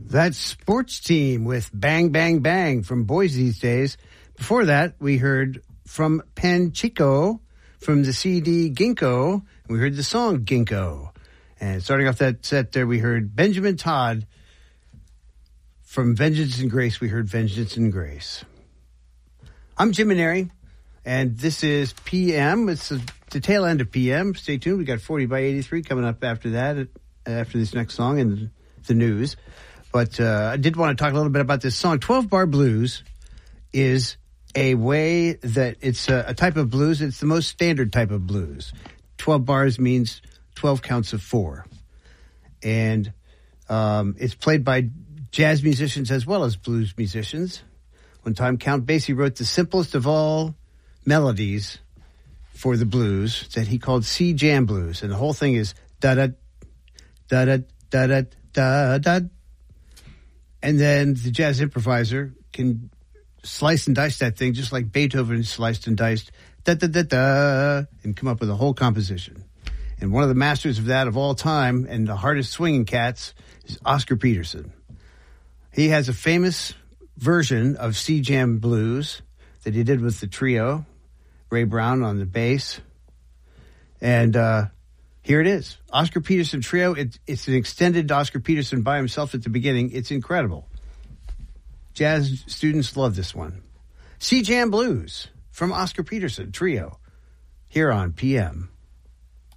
That's Sports Team with Bang Bang Bang from Boys These Days. Before that, we heard from Panchico from the CD Ginkgo. We heard the song Ginkgo. And starting off that set there, we heard Benjamin Todd from Vengeance and Grace. We heard Vengeance and Grace. I'm Jim Maneri, and this is PM. It's the tail end of PM. Stay tuned. We got 40 by 83 coming up after that, after this next song and the news. But I did want to talk a little bit about this song. 12-bar blues is a way that it's a type of blues. It's the most standard type of blues. 12 bars means 12 counts of 4. And it's played by jazz musicians as well as blues musicians. One time, Count Basie wrote the simplest of all melodies for the blues that he called C-Jam blues. And the whole thing is da-da, da-da, da-da, da-da. And then the jazz improviser can slice and dice that thing just like Beethoven sliced and diced da-da-da-da and come up with a whole composition. And one of the masters of that of all time and the hardest swinging cats is Oscar Peterson. He has a famous version of C-Jam blues that he did with the trio, Ray Brown on the bass. And here it is. Oscar Peterson Trio. It's an extended Oscar Peterson by himself at the beginning. It's incredible. Jazz students love this one. C-Jam Blues from Oscar Peterson Trio here on PM.